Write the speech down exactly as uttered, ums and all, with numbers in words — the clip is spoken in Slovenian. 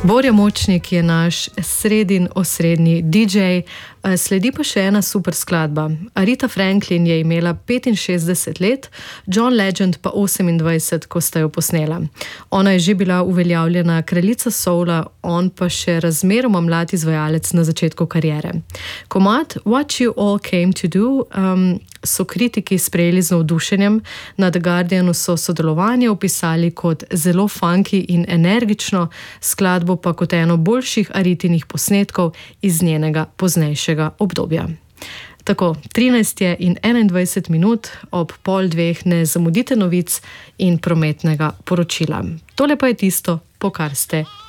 Borja Močnik je naš sredin osrednji D J, sledi pa še ena super skladba. Aretha Franklin je imela petinšestdeset let, John Legend pa osemindvajset, ko sta jo posnela. Ona je že bila uveljavljena kraljica soula, on pa še razmeroma mlad izvajalec na začetku kariere. Komad What You All Came To Do um, so kritiki sprejeli z navdušenjem, na The Guardianu so sodelovanje opisali kot zelo funky in energično, skladbo pa kot eno boljših Aretinih posnetkov iz njenega poznejšega obdobja. Tako, trinajst je in enaindvajset minut, ob pol dveh ne zamudite novic in prometnega poročila. Tole pa je tisto, po kar ste